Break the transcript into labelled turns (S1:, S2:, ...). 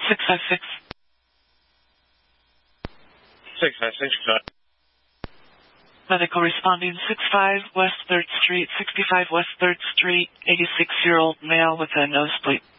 S1: 656.
S2: 656, cut.
S1: Medical responding 65 West 3rd Street, 65 West 3rd Street, 86-year-old male with a nosebleed.